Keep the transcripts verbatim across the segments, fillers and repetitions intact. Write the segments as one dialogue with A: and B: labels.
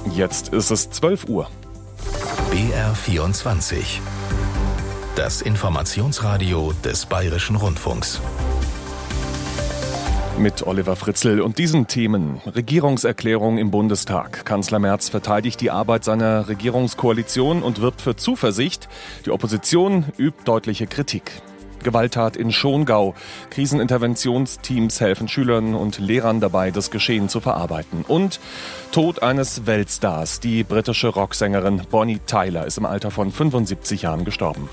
A: Jetzt ist es zwölf Uhr.
B: B R vierundzwanzig. Das Informationsradio des Bayerischen Rundfunks.
A: Mit Oliver Fritzl und diesen Themen. Regierungserklärung im Bundestag. Kanzler Merz verteidigt die Arbeit seiner Regierungskoalition und wirbt für Zuversicht. Die Opposition übt deutliche Kritik. Gewalttat in Schongau. Kriseninterventionsteams helfen Schülern und Lehrern dabei, das Geschehen zu verarbeiten. Und Tod eines Weltstars. Die britische Rocksängerin Bonnie Tyler ist im Alter von fünfundsiebzig Jahren gestorben.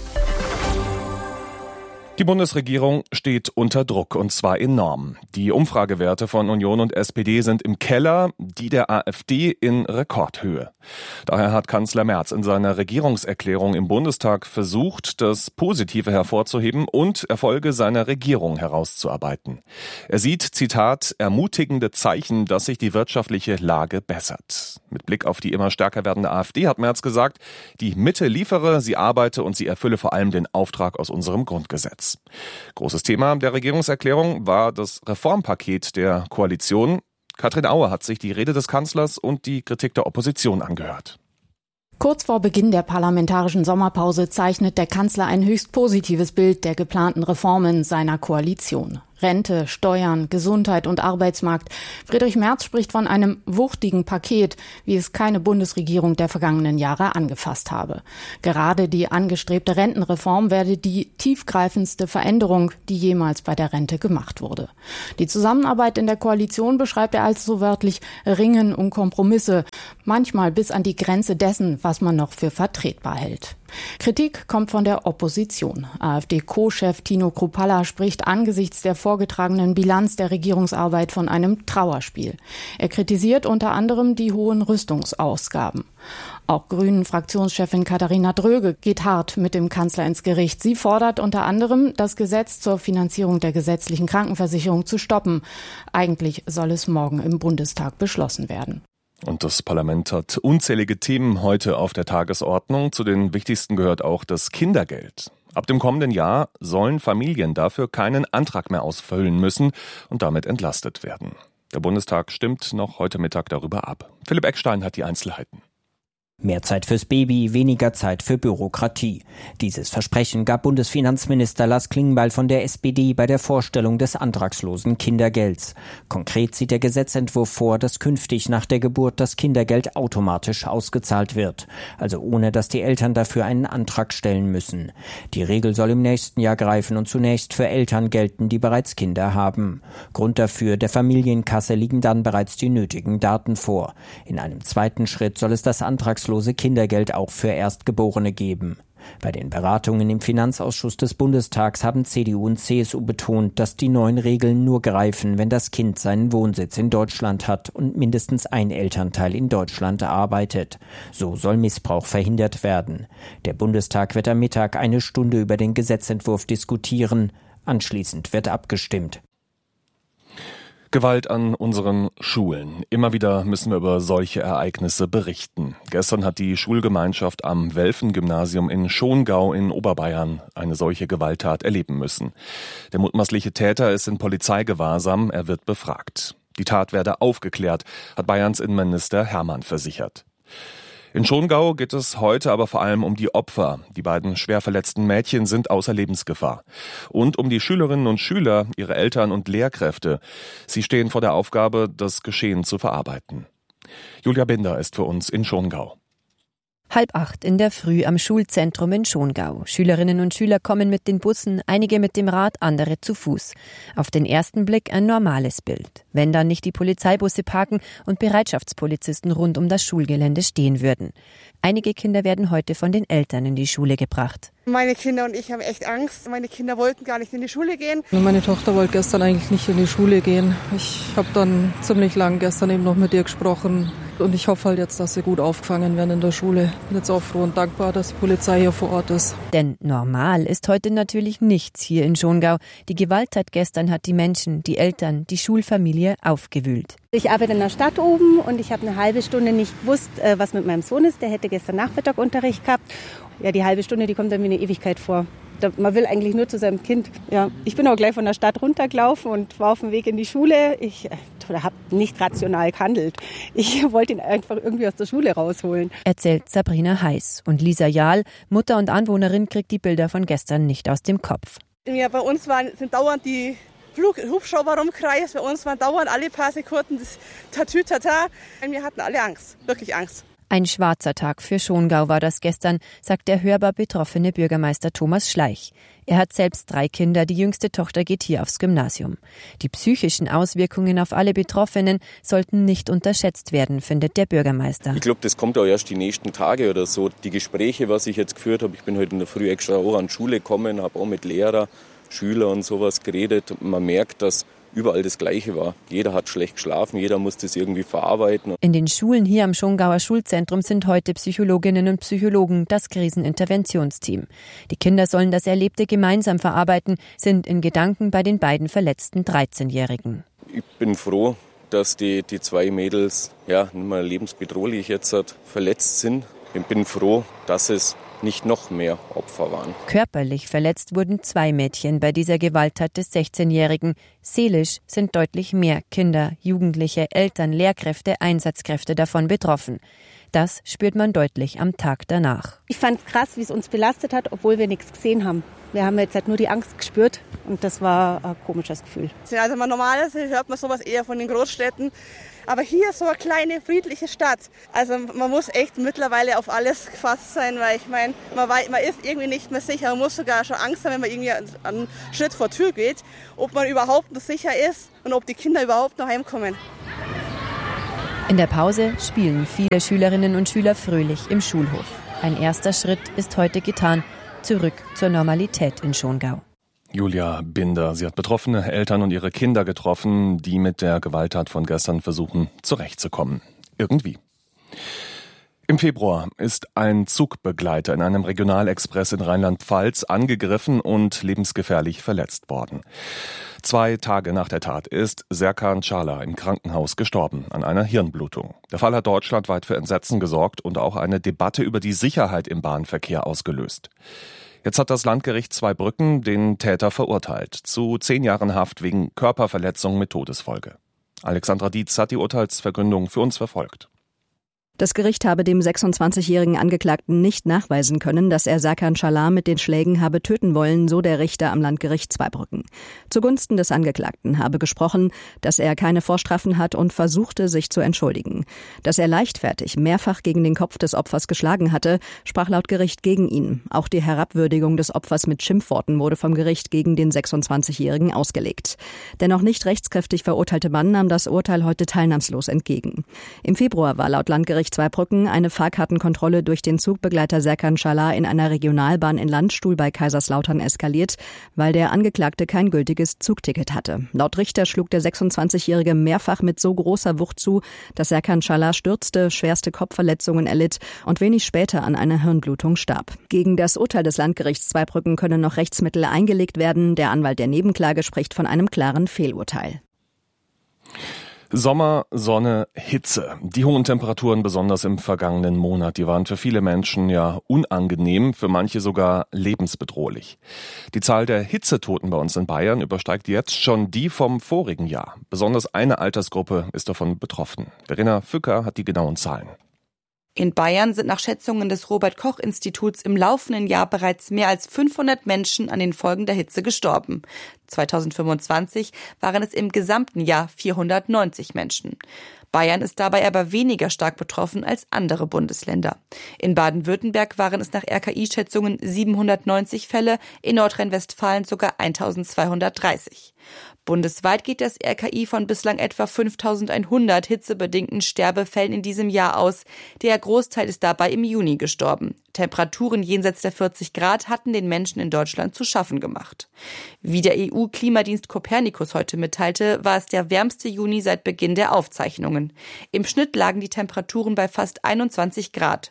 A: Die Bundesregierung steht unter Druck, und zwar enorm. Die Umfragewerte von Union und S P D sind im Keller, die der AfD in Rekordhöhe. Daher hat Kanzler Merz in seiner Regierungserklärung im Bundestag versucht, das Positive hervorzuheben und Erfolge seiner Regierung herauszuarbeiten. Er sieht, Zitat, ermutigende Zeichen, dass sich die wirtschaftliche Lage bessert. Mit Blick auf die immer stärker werdende AfD hat Merz gesagt, die Mitte liefere, sie arbeite und sie erfülle vor allem den Auftrag aus unserem Grundgesetz. Großes Thema der Regierungserklärung war das Reformpaket der Koalition. Katrin Auer hat sich die Rede des Kanzlers und die Kritik der Opposition angehört.
C: Kurz vor Beginn der parlamentarischen Sommerpause zeichnet der Kanzler ein höchst positives Bild der geplanten Reformen seiner Koalition. Rente, Steuern, Gesundheit und Arbeitsmarkt. Friedrich Merz spricht von einem wuchtigen Paket, wie es keine Bundesregierung der vergangenen Jahre angefasst habe. Gerade die angestrebte Rentenreform werde die tiefgreifendste Veränderung, die jemals bei der Rente gemacht wurde. Die Zusammenarbeit in der Koalition beschreibt er als so wörtlich Ringen um Kompromisse, manchmal bis an die Grenze dessen, was man noch für vertretbar hält. Kritik kommt von der Opposition. AfD-Co-Chef Tino Kruppalla spricht angesichts der vorgetragenen Bilanz der Regierungsarbeit von einem Trauerspiel. Er kritisiert unter anderem die hohen Rüstungsausgaben. Auch Grünen-Fraktionschefin Katharina Dröge geht hart mit dem Kanzler ins Gericht. Sie fordert unter anderem, das Gesetz zur Finanzierung der gesetzlichen Krankenversicherung zu stoppen. Eigentlich soll es morgen im Bundestag beschlossen werden.
A: Und das Parlament hat unzählige Themen heute auf der Tagesordnung. Zu den wichtigsten gehört auch das Kindergeld. Ab dem kommenden Jahr sollen Familien dafür keinen Antrag mehr ausfüllen müssen und damit entlastet werden. Der Bundestag stimmt noch heute Mittag darüber ab. Philipp Eckstein hat die Einzelheiten.
D: Mehr Zeit fürs Baby, weniger Zeit für Bürokratie. Dieses Versprechen gab Bundesfinanzminister Lars Klingbeil von der S P D bei der Vorstellung des antragslosen Kindergelds. Konkret sieht der Gesetzentwurf vor, dass künftig nach der Geburt das Kindergeld automatisch ausgezahlt wird. Also ohne, dass die Eltern dafür einen Antrag stellen müssen. Die Regel soll im nächsten Jahr greifen und zunächst für Eltern gelten, die bereits Kinder haben. Grund dafür, der Familienkasse liegen dann bereits die nötigen Daten vor. In einem zweiten Schritt soll es das antragslose Kindergeld auch für Erstgeborene geben. Bei den Beratungen im Finanzausschuss des Bundestags haben C D U und C S U betont, dass die neuen Regeln nur greifen, wenn das Kind seinen Wohnsitz in Deutschland hat und mindestens ein Elternteil in Deutschland arbeitet. So soll Missbrauch verhindert werden. Der Bundestag wird am Mittag eine Stunde über den Gesetzentwurf diskutieren. Anschließend wird abgestimmt.
A: Gewalt an unseren Schulen. Immer wieder müssen wir über solche Ereignisse berichten. Gestern hat die Schulgemeinschaft am Welfen-Gymnasium in Schongau in Oberbayern eine solche Gewalttat erleben müssen. Der mutmaßliche Täter ist in Polizeigewahrsam, er wird befragt. Die Tat werde aufgeklärt, hat Bayerns Innenminister Hermann versichert. In Schongau geht es heute aber vor allem um die Opfer. Die beiden schwer verletzten Mädchen sind außer Lebensgefahr. Und um die Schülerinnen und Schüler, ihre Eltern und Lehrkräfte. Sie stehen vor der Aufgabe, das Geschehen zu verarbeiten. Julia Binder ist für uns in Schongau.
E: Halb acht in der Früh am Schulzentrum in Schongau. Schülerinnen und Schüler kommen mit den Bussen, einige mit dem Rad, andere zu Fuß. Auf den ersten Blick ein normales Bild. Wenn dann nicht die Polizeibusse parken und Bereitschaftspolizisten rund um das Schulgelände stehen würden. Einige Kinder werden heute von den Eltern in die Schule gebracht.
F: Meine Kinder und ich haben echt Angst. Meine Kinder wollten gar nicht in die Schule gehen.
G: Meine Tochter wollte gestern eigentlich nicht in die Schule gehen. Ich habe dann ziemlich lang gestern eben noch mit ihr gesprochen. Und ich hoffe halt jetzt, dass sie gut aufgefangen werden in der Schule. Ich bin jetzt auch froh und dankbar, dass die Polizei hier vor Ort ist.
E: Denn normal ist heute natürlich nichts hier in Schongau. Die Gewalttat gestern hat die Menschen, die Eltern, die Schulfamilie aufgewühlt.
H: Ich arbeite in der Stadt oben und ich habe eine halbe Stunde nicht gewusst, was mit meinem Sohn ist. Der hätte gestern Nachmittag Unterricht gehabt. Ja, die halbe Stunde, die kommt dann wie eine Ewigkeit vor. Man will eigentlich nur zu seinem Kind. Ja, ich bin auch gleich von der Stadt runtergelaufen und war auf dem Weg in die Schule. Ich habe nicht rational gehandelt. Ich wollte ihn einfach irgendwie aus der Schule rausholen.
E: Erzählt Sabrina Heiß. Und Lisa Jahl, Mutter und Anwohnerin, kriegt die Bilder von gestern nicht aus dem Kopf.
F: Ja, bei uns waren, sind dauernd die Flug, Hubschrauber rumkreist. Bei uns waren dauernd alle paar Sekunden das Tatütata. Wir hatten alle Angst, wirklich Angst.
E: Ein schwarzer Tag für Schongau war das gestern, sagt der hörbar betroffene Bürgermeister Thomas Schleich. Er hat selbst drei Kinder, die jüngste Tochter geht hier aufs Gymnasium. Die psychischen Auswirkungen auf alle Betroffenen sollten nicht unterschätzt werden, findet der Bürgermeister.
I: Ich glaube, das kommt auch erst die nächsten Tage oder so. Die Gespräche, was ich jetzt geführt habe, ich bin heute in der Früh extra auch an die Schule gekommen, habe auch mit Lehrern, Schülern und sowas geredet. Und man merkt, dass überall das Gleiche war. Jeder hat schlecht geschlafen, jeder muss das irgendwie verarbeiten.
E: In den Schulen hier am Schongauer Schulzentrum sind heute Psychologinnen und Psychologen das Kriseninterventionsteam. Die Kinder sollen das Erlebte gemeinsam verarbeiten, sind in Gedanken bei den beiden verletzten dreizehnjährigen.
I: Ich bin froh, dass die, die zwei Mädels ja nicht mehr lebensbedrohlich jetzt verletzt sind. Ich bin froh, dass es nicht noch mehr Opfer waren.
E: Körperlich verletzt wurden zwei Mädchen bei dieser Gewalttat des sechzehnjährigen. Seelisch sind deutlich mehr Kinder, Jugendliche, Eltern, Lehrkräfte, Einsatzkräfte davon betroffen. Das spürt man deutlich am Tag danach.
H: Ich fand es krass, wie es uns belastet hat, obwohl wir nichts gesehen haben. Wir haben jetzt halt nur die Angst gespürt und das war ein komisches Gefühl.
F: Also normalerweise hört man sowas eher von den Großstädten. Aber hier so eine kleine, friedliche Stadt. Also man muss echt mittlerweile auf alles gefasst sein, weil ich meine, man, man ist irgendwie nicht mehr sicher. Man muss sogar schon Angst haben, wenn man irgendwie einen Schritt vor Tür geht, ob man überhaupt noch sicher ist und ob die Kinder überhaupt noch heimkommen.
E: In der Pause spielen viele Schülerinnen und Schüler fröhlich im Schulhof. Ein erster Schritt ist heute getan, zurück zur Normalität in Schongau.
A: Julia Binder, sie hat betroffene Eltern und ihre Kinder getroffen, die mit der Gewalttat von gestern versuchen, zurechtzukommen. Irgendwie. Im Februar ist ein Zugbegleiter in einem Regionalexpress in Rheinland-Pfalz angegriffen und lebensgefährlich verletzt worden. Zwei Tage nach der Tat ist Serkan Çağlar im Krankenhaus gestorben an einer Hirnblutung. Der Fall hat deutschlandweit für Entsetzen gesorgt und auch eine Debatte über die Sicherheit im Bahnverkehr ausgelöst. Jetzt hat das Landgericht Zweibrücken den Täter verurteilt zu zehn Jahren Haft wegen Körperverletzung mit Todesfolge. Alexandra Dietz hat die Urteilsverkündung für uns verfolgt.
J: Das Gericht habe dem sechsundzwanzigjährigen Angeklagten nicht nachweisen können, dass er Serkan Çağlar mit den Schlägen habe töten wollen, so der Richter am Landgericht Zweibrücken. Zugunsten des Angeklagten habe gesprochen, dass er keine Vorstrafen hat und versuchte, sich zu entschuldigen. Dass er leichtfertig mehrfach gegen den Kopf des Opfers geschlagen hatte, sprach laut Gericht gegen ihn. Auch die Herabwürdigung des Opfers mit Schimpfworten wurde vom Gericht gegen den sechsundzwanzigjährigen ausgelegt. Der noch nicht rechtskräftig verurteilte Mann nahm das Urteil heute teilnahmslos entgegen. Im Februar war laut Landgericht Zweibrücken eine Fahrkartenkontrolle durch den Zugbegleiter Serkan Çağlar in einer Regionalbahn in Landstuhl bei Kaiserslautern eskaliert, weil der Angeklagte kein gültiges Zugticket hatte. Laut Richter schlug der sechsundzwanzigjährige mehrfach mit so großer Wucht zu, dass Serkan Çağlar stürzte, schwerste Kopfverletzungen erlitt und wenig später an einer Hirnblutung starb. Gegen das Urteil des Landgerichts Zweibrücken können noch Rechtsmittel eingelegt werden. Der Anwalt der Nebenklage spricht von einem klaren Fehlurteil.
A: Sommer, Sonne, Hitze. Die hohen Temperaturen, besonders im vergangenen Monat, die waren für viele Menschen ja unangenehm, für manche sogar lebensbedrohlich. Die Zahl der Hitzetoten bei uns in Bayern übersteigt jetzt schon die vom vorigen Jahr. Besonders eine Altersgruppe ist davon betroffen. Verena Fücker hat die genauen Zahlen.
K: In Bayern sind nach Schätzungen des Robert-Koch-Instituts im laufenden Jahr bereits mehr als fünfhundert Menschen an den Folgen der Hitze gestorben. zweitausendfünfundzwanzig waren es im gesamten Jahr vierhundertneunzig Menschen. Bayern ist dabei aber weniger stark betroffen als andere Bundesländer. In Baden-Württemberg waren es nach R K I-Schätzungen siebenhundertneunzig Fälle, in Nordrhein-Westfalen sogar eintausendzweihundertdreißig. Bundesweit geht das R K I von bislang etwa fünftausendeinhundert hitzebedingten Sterbefällen in diesem Jahr aus. Der Großteil ist dabei im Juni gestorben. Temperaturen jenseits der vierzig Grad hatten den Menschen in Deutschland zu schaffen gemacht. Wie der E U-Klimadienst Copernicus heute mitteilte, war es der wärmste Juni seit Beginn der Aufzeichnungen. Im Schnitt lagen die Temperaturen bei fast einundzwanzig Grad.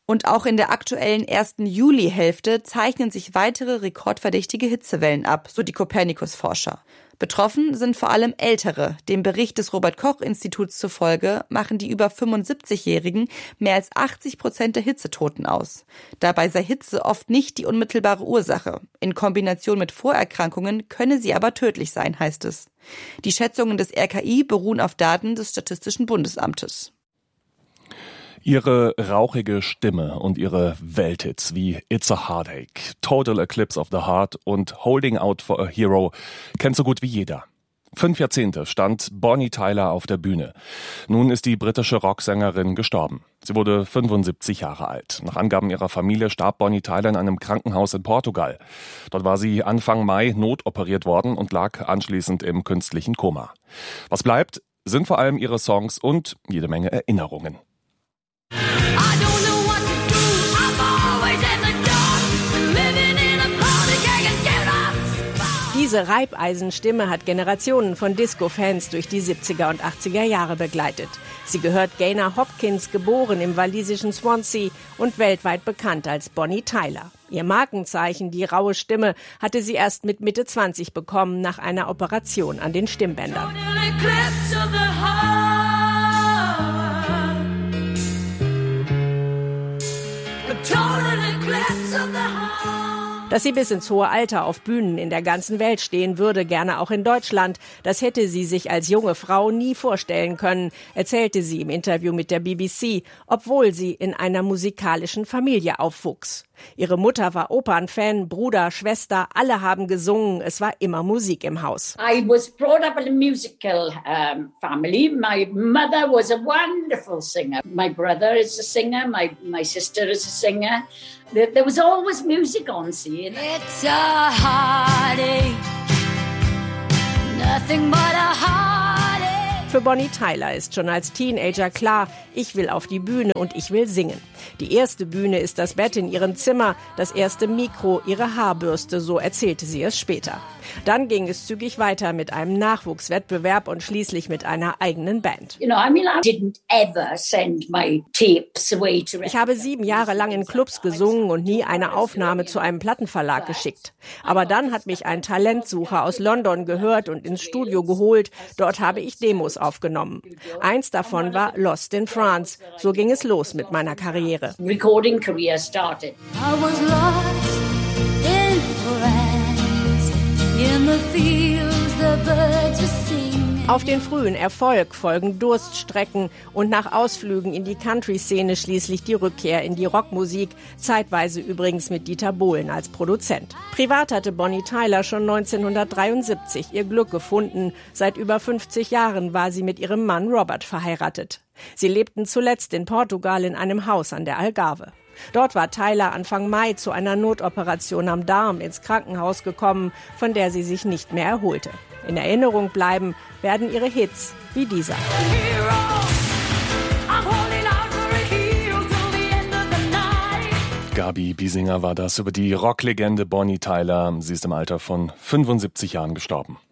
K: Und auch in der aktuellen ersten Julihälfte zeichnen sich weitere rekordverdächtige Hitzewellen ab, so die Copernicus-Forscher. Betroffen sind vor allem Ältere. Dem Bericht des Robert-Koch-Instituts zufolge machen die über fünfundsiebzigjährigen mehr als achtzig Prozent der Hitzetoten aus. Dabei sei Hitze oft nicht die unmittelbare Ursache. In Kombination mit Vorerkrankungen könne sie aber tödlich sein, heißt es. Die Schätzungen des R K I beruhen auf Daten des Statistischen Bundesamtes.
A: Ihre rauchige Stimme und ihre Welthits wie It's a Heartache, Total Eclipse of the Heart und Holding Out for a Hero kennt so gut wie jeder. Fünf Jahrzehnte stand Bonnie Tyler auf der Bühne. Nun ist die britische Rocksängerin gestorben. Sie wurde fünfundsiebzig Jahre alt. Nach Angaben ihrer Familie starb Bonnie Tyler in einem Krankenhaus in Portugal. Dort war sie Anfang Mai notoperiert worden und lag anschließend im künstlichen Koma. Was bleibt, sind vor allem ihre Songs und jede Menge Erinnerungen.
L: Diese Reibeisenstimme hat Generationen von Disco-Fans durch die siebziger und achtziger Jahre begleitet. Sie gehört Gaynor Hopkins, geboren im walisischen Swansea und weltweit bekannt als Bonnie Tyler. Ihr Markenzeichen, die raue Stimme, hatte sie erst mit Mitte zwanzig bekommen, nach einer Operation an den Stimmbändern. Dass sie bis ins hohe Alter auf Bühnen in der ganzen Welt stehen würde, gerne auch in Deutschland, das hätte sie sich als junge Frau nie vorstellen können, erzählte sie im Interview mit der B B C, obwohl sie in einer musikalischen Familie aufwuchs. Ihre Mutter war Opernfan, Bruder, Schwester, alle haben gesungen, es war immer Musik im Haus.
M: I was brought up in a musical um, family. My mother was a wonderful singer. My brother is a singer, my, my sister is a singer. There, there was always music on scene.
N: It's a heartache, nothing but a heartache.
L: Für Bonnie Tyler ist schon als Teenager klar, ich will auf die Bühne und ich will singen. Die erste Bühne ist das Bett in ihrem Zimmer, das erste Mikro, ihre Haarbürste, so erzählte sie es später. Dann ging es zügig weiter mit einem Nachwuchswettbewerb und schließlich mit einer eigenen Band.
M: You know, I mean, I didn't ever send my tapes away to...
L: Ich habe sieben Jahre lang in Clubs gesungen und nie eine Aufnahme zu einem Plattenverlag geschickt. Aber dann hat mich ein Talentsucher aus London gehört und ins Studio geholt. Dort habe ich Demos aufgenommen. Eins davon war Lost in France. So ging es los mit meiner Karriere.
M: Recording career started.
N: I was lost in France, in the fields the birds were singing.
L: Auf den frühen Erfolg folgen Durststrecken und nach Ausflügen in die Country-Szene schließlich die Rückkehr in die Rockmusik, zeitweise übrigens mit Dieter Bohlen als Produzent. Privat hatte Bonnie Tyler schon neunzehnhundertdreiundsiebzig ihr Glück gefunden. Seit über fünfzig Jahren war sie mit ihrem Mann Robert verheiratet. Sie lebten zuletzt in Portugal in einem Haus an der Algarve. Dort war Tyler Anfang Mai zu einer Notoperation am Darm ins Krankenhaus gekommen, von der sie sich nicht mehr erholte. In Erinnerung bleiben werden ihre Hits wie dieser.
A: Gabi Biesinger war das über die Rocklegende Bonnie Tyler. Sie ist im Alter von fünfundsiebzig Jahren gestorben.